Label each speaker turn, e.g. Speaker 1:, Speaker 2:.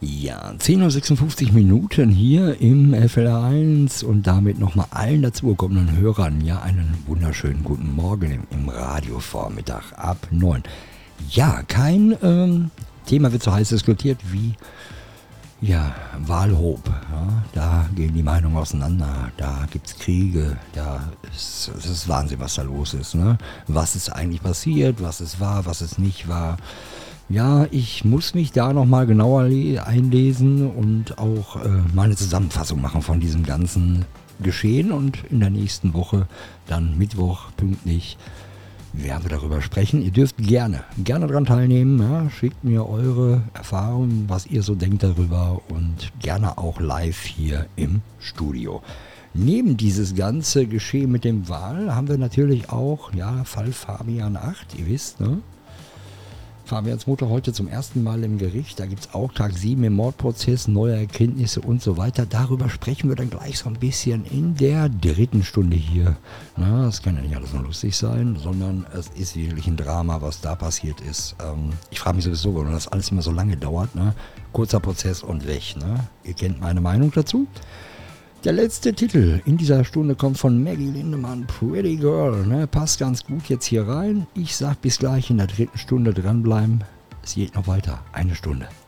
Speaker 1: Ja, 10:56 Minuten hier im FL1 und damit nochmal allen dazugekommenen Hörern ja einen wunderschönen guten Morgen im Radiovormittag ab 9. Ja, kein Thema wird so heiß diskutiert wie Wahlhob. Ja, da gehen die Meinungen auseinander, da gibt es Kriege, es ist Wahnsinn, was da los ist. Ne? Was ist eigentlich passiert, was ist wahr, was ist nicht wahr. Ja, ich muss mich da nochmal genauer einlesen und auch mal eine Zusammenfassung machen von diesem ganzen Geschehen. Und in der nächsten Woche, dann Mittwoch pünktlich, werden wir darüber sprechen. Ihr dürft gerne daran teilnehmen. Ja? Schickt mir eure Erfahrungen, was ihr so denkt darüber und gerne auch live hier im Studio. Neben dieses ganze Geschehen mit dem Wahl haben wir natürlich auch, Fall Fabian 8, ihr wisst, ne? Fabians Mutter heute zum ersten Mal im Gericht. Da gibt es auch Tag 7 im Mordprozess, neue Erkenntnisse und so weiter. Darüber sprechen wir dann gleich so ein bisschen in der dritten Stunde hier. Na, das kann ja nicht alles nur lustig sein, sondern es ist wirklich ein Drama, was da passiert ist. Ich frage mich sowieso, warum das alles immer so lange dauert. Ne? Kurzer Prozess und weg. Ne? Ihr kennt meine Meinung dazu. Der letzte Titel in dieser Stunde kommt von Maggie Lindemann, Pretty Girl. Ne? Passt ganz gut jetzt hier rein. Ich sag bis gleich in der dritten Stunde dranbleiben. Es geht noch weiter. Eine Stunde.